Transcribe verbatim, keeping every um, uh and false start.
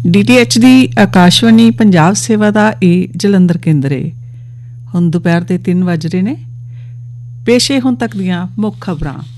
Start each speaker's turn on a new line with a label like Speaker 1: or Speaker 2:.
Speaker 1: D T H ਦੀ ਆਕਾਸ਼ਵਾਣੀ ਪੰਜਾਬ ਸੇਵਾ ਦਾ ਇਹ ਜਲੰਧਰ ਕੇਂਦਰ ਹੈ। ਹੁਣ ਦੁਪਹਿਰ ਦੇ ਤਿੰਨ ਵੱਜ ਰਹੇ ਨੇ। ਪੇਸ਼ੇ ਹੁਣ ਤੱਕ ਦੀਆਂ ਮੁੱਖ ਖਬਰਾਂ।